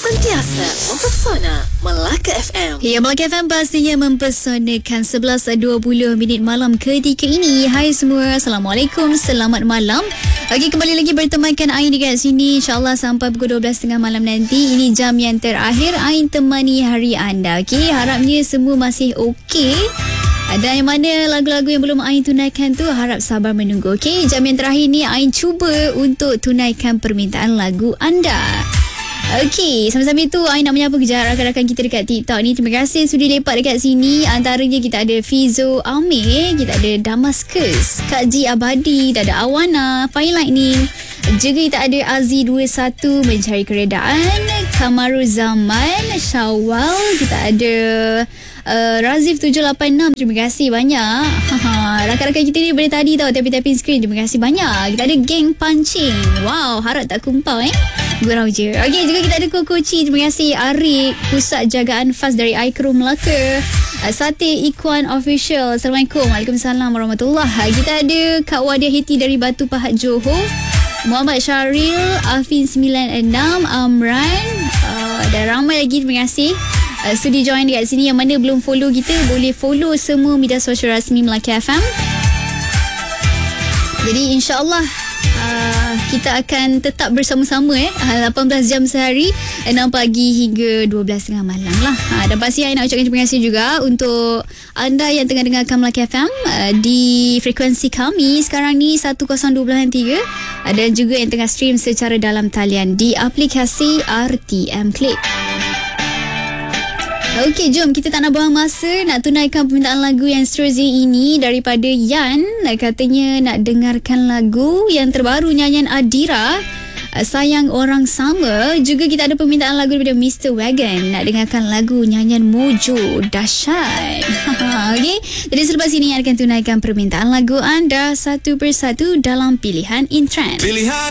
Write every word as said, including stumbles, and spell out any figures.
Sentiasa mempesona Melaka F M. Ya, Melaka F M pastinya mempesonakan. Sebelas dua puluh minit malam ketika ini. Hai semua, Assalamualaikum, selamat malam. Okey, kembali lagi bertemankan Ain dekat sini, InsyaAllah sampai pukul dua belas tiga puluh malam nanti. Ini jam yang terakhir Ain temani hari anda. Okey, harapnya semua masih okey. Ada yang mana lagu-lagu yang belum Ain tunaikan tu, harap sabar menunggu. Okey, jam yang terakhir ni Ain cuba untuk tunaikan permintaan lagu anda. Okey, sambil-sambil tu Ain nak menyapa kejap rakan-rakan kita dekat TikTok ni. Terima kasih sudi lepak dekat sini. Antaranya kita ada Fizo Amir, kita ada Damascus, Kak Ji Abadi, kita ada Awana, Fire Lightning. Juga kita ada Aziz dua puluh satu mencari keredaan, Kamaru Zaman, Syawal, kita ada uh, Razif tujuh lapan enam. Terima kasih banyak. Rakan-rakan kita ni boleh tadi tau tapping-tapping screen. Terima kasih banyak. Kita ada Geng Pancing. Wow, harap tak kumpau eh. Gurau je. Okey, juga kita ada Kokoci. Terima kasih Arik, Pusat Jagaan Fas dari Aikrum Melaka. uh, Sate Ikuan Official. Assalamualaikum. Waalaikumsalam warahmatullahi. Kita ada Kak Wadia Hiti dari Batu Pahat Johor, Muhammad Syaril, Afin sembilan enam, Amran, uh, dan ramai lagi. Terima kasih uh, sudi join dekat sini. Yang mana belum follow kita, boleh follow semua media sosial rasmi Melaka F M. Jadi insyaAllah uh, kita akan tetap bersama-sama eh lapan belas jam sehari, enam pagi hingga dua belas tiga puluh malam lah. Ha, dan pasti saya nak ucapkan terima kasih juga untuk anda yang tengah dengarkan Melaka F M uh, di frekuensi kami sekarang ni seratus dua belas tiga, dan juga yang tengah stream secara dalam talian di aplikasi R T M Click. Okey, jom kita tak nak buang masa, nak tunaikan permintaan lagu yang seterusnya ini daripada Yan. Katanya nak dengarkan lagu yang terbaru nyanyian Adira, Sayang Orang Sama. Juga kita ada permintaan lagu daripada Mister Wagon, nak dengarkan lagu nyanyian Mojo Dahsyat. Okey, jadi selepas ini akan tunaikan permintaan lagu anda satu persatu dalam pilihan in trend. Pilihan